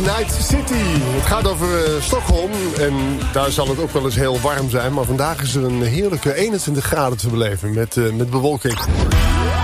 Night City. Het gaat over Stockholm en daar zal het ook wel eens heel warm zijn. Maar vandaag is er een heerlijke 21 graden te beleven met bewolking.